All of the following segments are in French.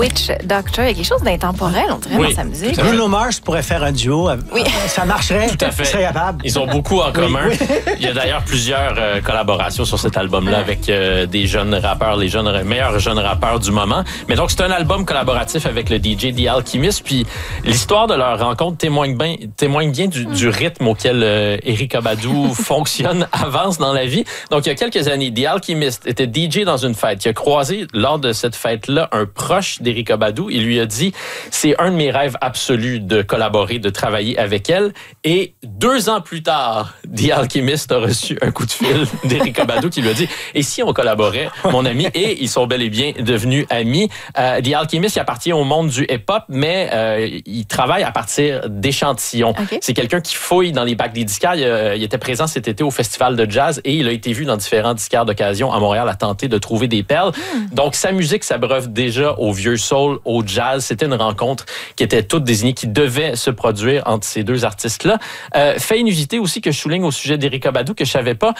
Witch Doctor. Il y a quelque chose d'intemporel, on dirait, dans sa musique. Bruno Mars pourrait faire un duo. Oui. Ça marcherait. Tout à fait. Il serait capable. Ils ont beaucoup en commun. Oui. Il y a d'ailleurs plusieurs collaborations sur cet album-là avec des jeunes rappeurs, les meilleurs jeunes rappeurs du moment. Mais donc, c'est un album collaboratif avec le DJ The Alchemist. Puis l'histoire de leur rencontre témoigne bien du rythme auquel Erykah Badu fonctionne, avance dans la vie. Donc, il y a quelques années, The Alchemist était DJ dans une fête. Il a croisé, lors de cette fête-là, un proche d'Erykah Badu. Il lui a dit, c'est un de mes rêves absolus de collaborer, de travailler avec elle. Et 2 ans plus tard, The Alchemist a reçu un coup de fil d'Erykah Badu qui lui a dit, et si on collaborait, mon ami? Et ils sont bel et bien devenus amis. The Alchemist, il appartient au monde du hip-hop, mais il travaille à partir d'échantillons. Okay. C'est quelqu'un qui fouille dans les bacs des disquaires. Il était présent cet été au Festival de Jazz et il a été vu dans différents disquaires d'occasion à Montréal à tenter de trouver des perles. Donc, sa musique s'abreuve déjà au vieux soul, au jazz. C'était une rencontre qui était toute désignée, qui devait se produire entre ces 2 artistes-là. Fait inusité aussi que je souligne au sujet d'Erykah Badu, que je savais pas,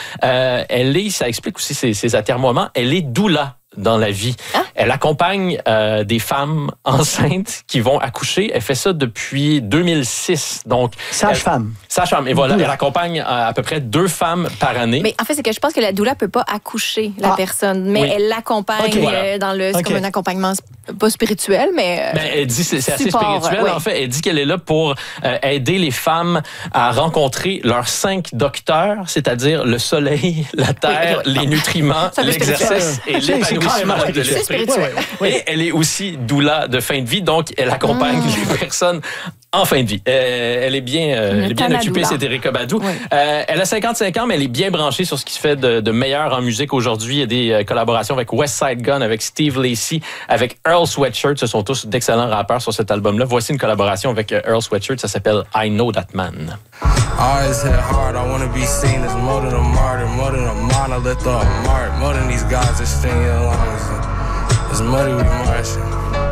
ça explique aussi ses atermoiements, elle est doula dans la vie. Ah. Elle accompagne des femmes enceintes qui vont accoucher. Elle fait ça depuis 2006. Donc, sage-femme. Sage-femme. Et voilà, elle accompagne à peu près 2 femmes par année. Mais en fait, c'est que je pense que la doula peut pas accoucher la personne, mais elle l'accompagne dans le... C'est comme un accompagnement pas spirituel, mais... elle dit c'est assez spirituel, en fait. Elle dit qu'elle est là pour aider les femmes à rencontrer leurs 5 docteurs, c'est-à-dire le soleil, la terre, les nutriments, l'exercice et l'épanouissement. C'est spirituel. Et elle est aussi doula de fin de vie, donc elle accompagne les personnes en fin de vie. Elle est bien occupée, cette Erykah Badu. Oui. Elle a 55 ans, mais elle est bien branchée sur ce qui se fait de meilleur en musique aujourd'hui. Il y a des collaborations avec West Side Gun, avec Steve Lacy, avec Earl Sweatshirt. Ce sont tous d'excellents rappeurs sur cet album-là. Voici une collaboration avec Earl Sweatshirt. Ça s'appelle I Know That Man. Always hit hard, I wanna be seen as more than a martyr, more than a monolith or a mark, more than these guys that string your lungs. It's muddy with Martian.